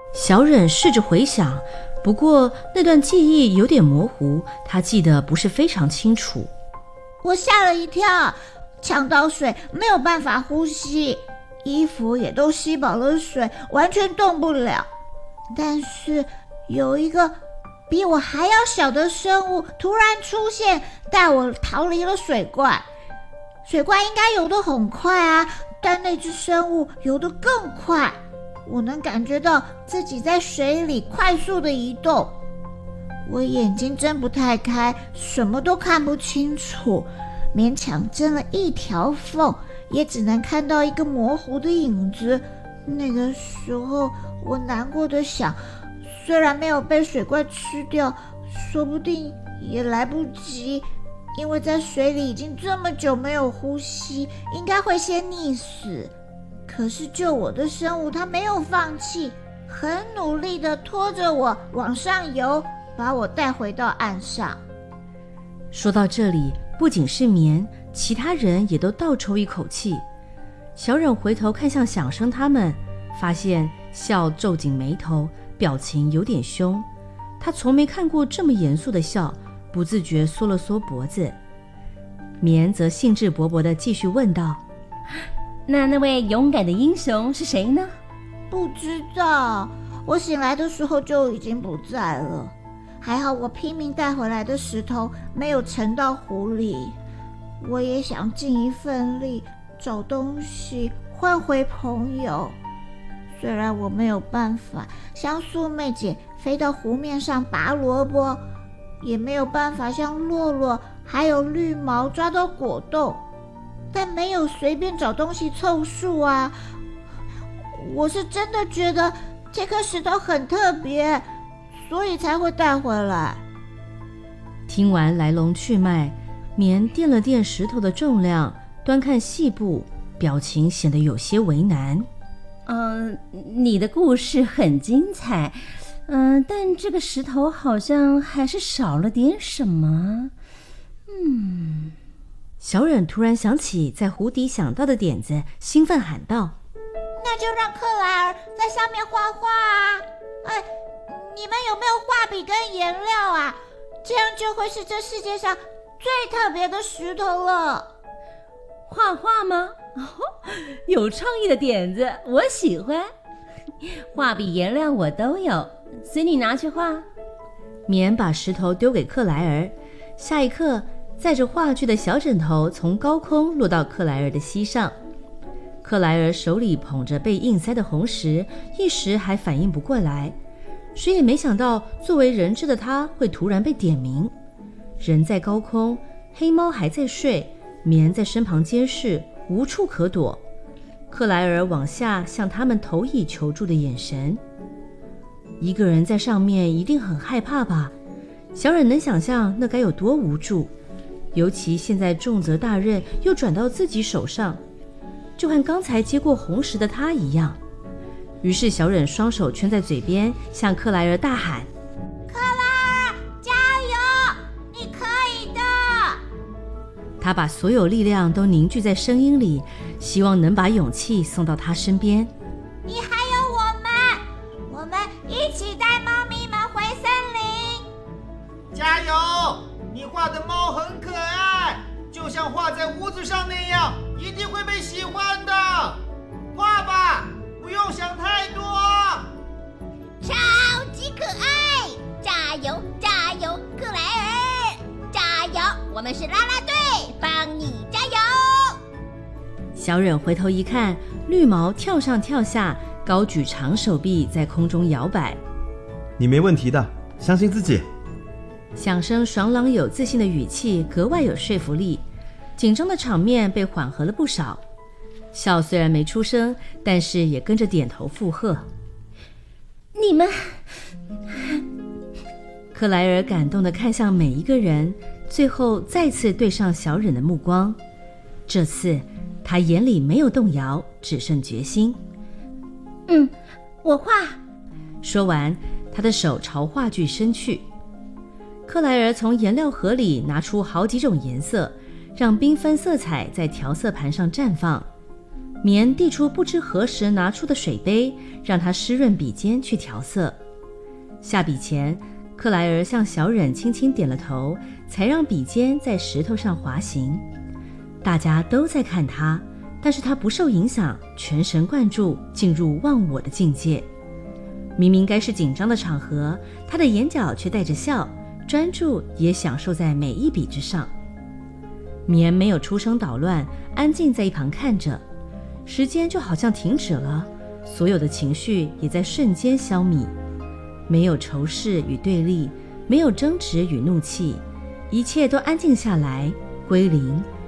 小忍试着回想，不过那段记忆有点模糊，他记得不是非常清楚。 我吓了一跳，呛到水，没有办法呼吸，衣服也都吸饱了水，完全动不了。但是有一个比我还要小的生物突然出现，带我逃离了水怪。水怪应该游得很快啊，但那只生物游得更快，我能感觉到自己在水里快速的移动。我眼睛睁不太开，什么都看不清楚，勉强睁了一条缝，也只能看到一个模糊的影子。那个时候我难过的想，虽然没有被水怪吃掉，说不定也来不及，因为在水里已经这么久没有呼吸，应该会先溺死。可是救我的生物它没有放弃，很努力地拖着我往上游，把我带回到岸上。 说到这里，不仅是绵，其他人也都倒抽一口气。小忍回头看向响声他们，发现笑皱紧眉头，表情有点凶。他从没看过这么严肃的笑，不自觉缩了缩脖子。绵则兴致勃勃地继续问道： 那位勇敢的英雄是谁呢？ 不知道，我醒来的时候就已经不在了。还好我拼命带回来的石头没有沉到湖里。我也想尽一份力找东西换回朋友，虽然我没有办法像素妹姐飞到湖面上拔萝卜，也没有办法像洛洛还有绿毛抓到果冻，但没有随便找东西凑数啊。我是真的觉得这颗石头很特别，所以才会带回来。 听完来龙去脉，绵掂了掂石头的重量，端看细部，表情显得有些为难。 你的故事很精彩，但这个石头好像还是少了点什么。 小忍突然想起在湖底想到的点子，兴奋喊道： 那就让克莱尔在上面画画啊！你们有没有画笔跟颜料啊？这样就会是这世界上最特别的石头了。 画画吗？有创意的点子，我喜欢。画笔颜料我都有，随你拿去画。 绵把石头丢给克莱尔，下一刻载着画具的小枕头从高空落到克莱尔的膝上。克莱尔手里捧着被硬塞的红石，一时还反应不过来，谁也没想到作为人质的他会突然被点名。人在高空，黑猫还在睡，绵在身旁监视，无处可躲。克莱尔往下向他们投以求助的眼神。一个人在上面一定很害怕吧？小忍能想象那该有多无助，尤其现在重责大任又转到自己手上，就和刚才接过红石的他一样。于是小忍双手圈在嘴边，向克莱尔大喊： 克莱尔，加油，你可以的！ 他把所有力量都凝聚在声音里，希望能把勇气送到他身边。 你还有我们一起带猫咪们回森林。 加油！你画的猫很可爱，就像画在屋子上那样，一定会被喜欢的。画吧，不用想太多。 超级可爱！加油，加油，克莱尔！加油，我们是啦啦队，帮你加油！ 小忍回头一看，绿毛跳上跳下，高举长手臂在空中摇摆。 你没问题的，相信自己。 响声爽朗有自信的语气格外有说服力，紧张的场面被缓和了不少。笑虽然没出声，但是也跟着点头附和。 你们…… 克莱尔感动地看向每一个人，最后再次对上小忍的目光。这次他眼里没有动摇，只剩决心。 我画。 说完，他的手朝画具伸去。克莱尔从颜料盒里拿出好几种颜色，让缤纷色彩在调色盘上绽放。 棉递出不知何时拿出的水杯，让他湿润笔尖去调色。下笔前，克莱尔向小忍轻轻点了头，才让笔尖在石头上滑行。大家都在看他，但是他不受影响，全神贯注，进入忘我的境界。明明该是紧张的场合，他的眼角却带着笑，专注也享受在每一笔之上。棉没有出声捣乱，安静在一旁看着，时间就好像停止了，所有的情绪也在瞬间消弭。没有仇视与对立，没有争执与怒气，一切都安静下来，归零，